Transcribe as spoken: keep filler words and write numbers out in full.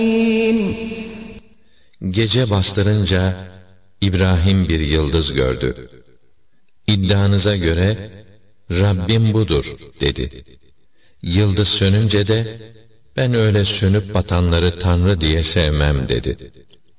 Gece bastırınca İbrahim bir yıldız gördü. İddianıza göre Rabbim budur dedi. Yıldız sönünce de ben öyle sönüp batanları Tanrı diye sevmem dedi.